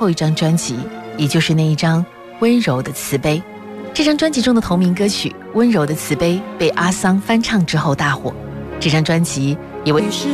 后一张专辑，也就是那一张《温柔的慈悲》。这张专辑中的同名歌曲《温柔的慈悲》被阿桑翻唱之后大火，这张专辑也为